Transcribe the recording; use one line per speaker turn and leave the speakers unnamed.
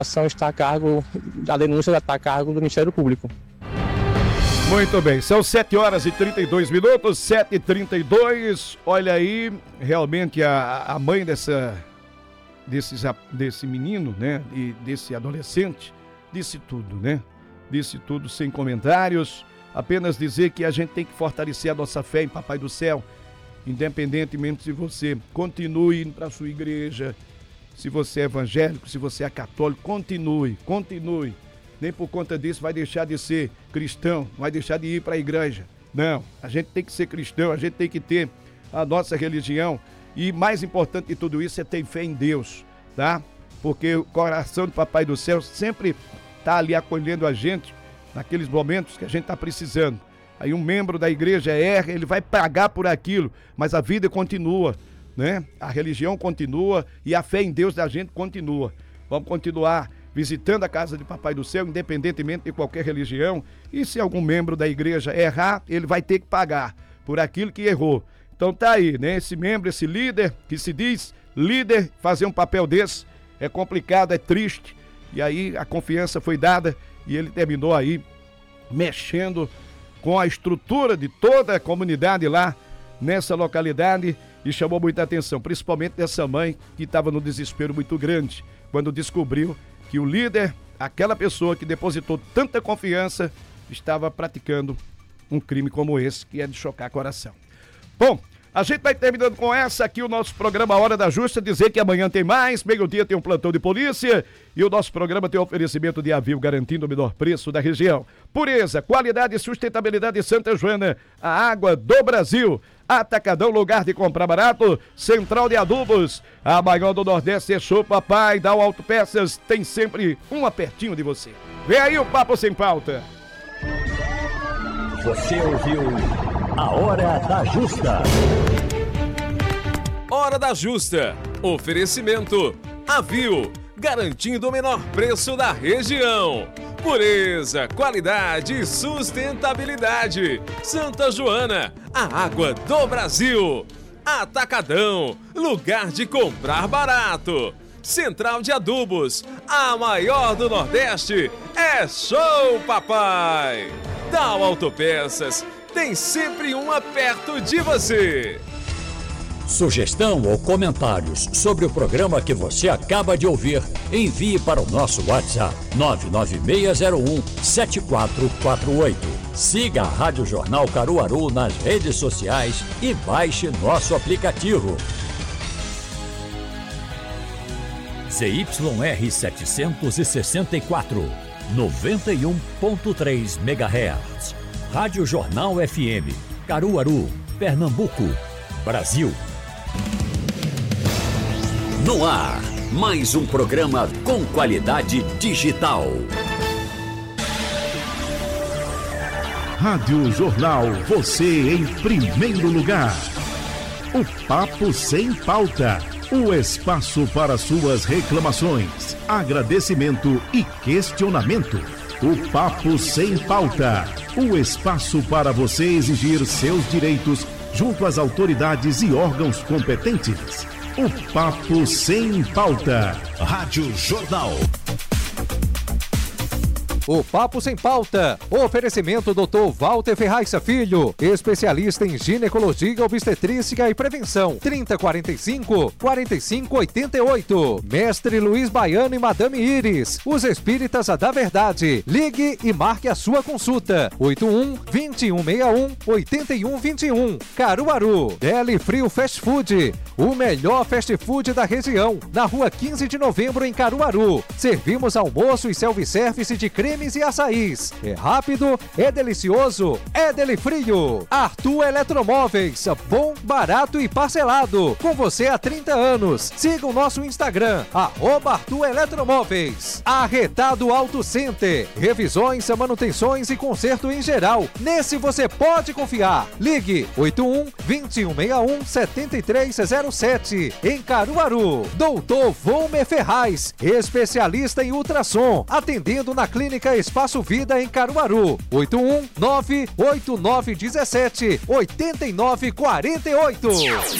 ação está a cargo, a denúncia está a cargo do Ministério Público.
Muito bem, são 7h32, 7h32. Olha aí, realmente a mãe desse menino, né, e desse adolescente, disse tudo, né? Disse tudo sem comentários, apenas dizer que a gente tem que fortalecer a nossa fé em Papai do Céu, independentemente se você continue indo para a sua igreja, se você é evangélico, se você é católico, continue. Nem por conta disso vai deixar de ser cristão, vai deixar de ir para a igreja. Não, a gente tem que ser cristão, a gente tem que ter a nossa religião. E mais importante de tudo isso é ter fé em Deus, tá? Porque o coração do Papai do Céu sempre está ali acolhendo a gente naqueles momentos que a gente está precisando. Aí um membro da igreja erra, ele vai pagar por aquilo, mas a vida continua, né? A religião continua e a fé em Deus da gente continua. Vamos continuar visitando a casa de Papai do Céu, independentemente de qualquer religião, e se algum membro da igreja errar, ele vai ter que pagar por aquilo que errou. Então tá aí, né? Esse membro, esse líder, que se diz líder, fazer um papel desse é complicado, é triste, e aí a confiança foi dada e ele terminou aí mexendo com a estrutura de toda a comunidade lá nessa localidade e chamou muita atenção, principalmente dessa mãe que estava no desespero muito grande, quando descobriu que o líder, aquela pessoa que depositou tanta confiança, estava praticando um crime como esse, que é de chocar coração. Bom, a gente vai terminando com essa aqui, o nosso programa Hora da Justa, dizer que amanhã tem mais, meio-dia tem um plantão de polícia e o nosso programa tem um oferecimento de Avil, garantindo o menor preço da região. Pureza, qualidade e sustentabilidade de Santa Joana, a água do Brasil. Atacadão, lugar de comprar barato. Central de Adubos, a maior do Nordeste. Show Papai, da Autopeças, tem sempre uma pertinho de você. Vem aí o Papo Sem Pauta.
Você ouviu a Hora da Justa.
Hora da Justa. Oferecimento Avil, garantindo o menor preço da região. Pureza, qualidade e sustentabilidade. Santa Joana, a água do Brasil. Atacadão, lugar de comprar barato. Central de Adubos, a maior do Nordeste. É Show Papai. Dal Autopeças, tem sempre uma perto de você.
Sugestão ou comentários sobre o programa que você acaba de ouvir, envie para o nosso WhatsApp 99601-7448. Siga a Rádio Jornal Caruaru nas redes sociais e baixe nosso aplicativo. ZYR 764, 91.3 MHz. Rádio Jornal FM, Caruaru, Pernambuco, Brasil. No ar, mais um programa com qualidade digital.
Rádio Jornal, você em primeiro lugar. O Papo Sem Pauta, o espaço para suas reclamações, agradecimento e questionamento. O Papo Sem Pauta, o espaço para você exigir seus direitos junto às autoridades e órgãos competentes. O Papo Sem Pauta. Rádio Jornal.
O Papo Sem Pauta. Oferecimento Dr. Walter Ferraz Filho, especialista em ginecologia, obstetrícia e prevenção. 3045-4588. Mestre Luiz Baiano e Madame Iris, os espíritas da verdade. Ligue e marque a sua consulta. 81-2161-8121. Caruaru. Deli Frio Fast Food, o melhor fast food da região. Na rua 15 de novembro, em Caruaru. Servimos almoço e self-service de cremes e açaís. É rápido, é delicioso, é Deli Frio. Arthur Eletromóveis, bom, barato e parcelado. Com você há 30 anos. Siga o nosso Instagram, @Arthur Eletromóveis. Arretado Auto Center, revisões, manutenções e conserto em geral. Nesse você pode confiar. Ligue 81-2161-7307. Em Caruaru. Doutor Volmer Ferraz, especialista em ultrassom, atendendo na Clínica Espaço Vida em Caruaru. 81-98917-8948.